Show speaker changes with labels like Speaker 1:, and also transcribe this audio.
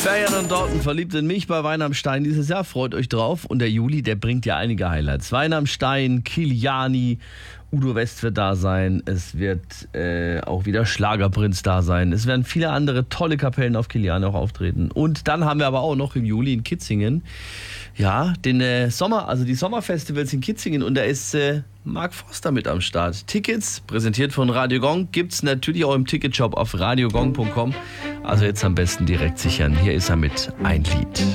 Speaker 1: Ferien und Dorten, verliebt in mich bei Wein am Stein dieses Jahr. Freut euch drauf. Und der Juli, der bringt ja einige Highlights. Wein am Stein, Kiliani, Udo West wird da sein. Es wird auch wieder Schlagerprinz da sein. Es werden viele andere tolle Kapellen auf Kiliani auch auftreten. Und dann haben wir aber auch noch im Juli in Kitzingen, ja, den Sommer, also die Sommerfestivals in Kitzingen. Und da ist Mark Forster mit am Start. Tickets, präsentiert von Radio Gong, gibt's natürlich auch im Ticketshop auf radiogong.com. Also jetzt am besten direkt sichern. Hier ist er mit Ein Lied.